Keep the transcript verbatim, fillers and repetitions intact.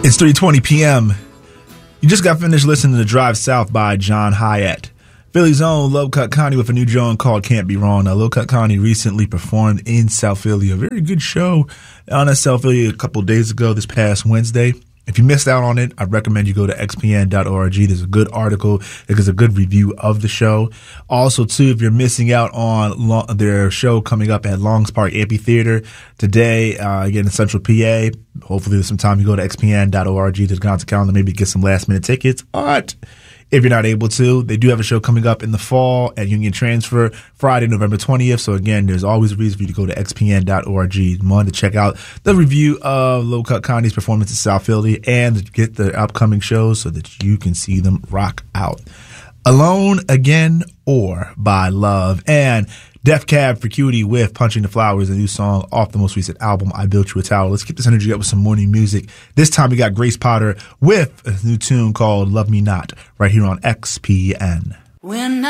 It's three twenty p.m. You just got finished listening to Drive South by John Hiatt. Philly's own Low Cut Connie with a new joint called Can't Be Wrong. Now, Low Cut Connie recently performed in South Philly, a very good show on in South Philly a couple days ago, this past Wednesday. If you missed out on it, I recommend you go to x p n dot org. There's a good article. There's a good review of the show. Also, too, if you're missing out on lo- their show coming up at Longs Park Amphitheater today, uh, again, in Central P A, hopefully there's some time you go to x p n dot org to the concert calendar, maybe get some last-minute tickets. But if you're not able to, they do have a show coming up in the fall at Union Transfer Friday, November twentieth. So again, there's always a reason for you to go to x p n dot org. One, to check out the review of Low Cut Connie's performance in South Philly and to get the upcoming shows so that you can see them rock out. Alone Again or by Love, and Def Cab for Cutie with Punching the Flowers, a new song off the most recent album, I Built You a Tower. Let's keep this energy up with some morning music. This time we got Grace Potter with a new tune called Love Me Not right here on X P N. When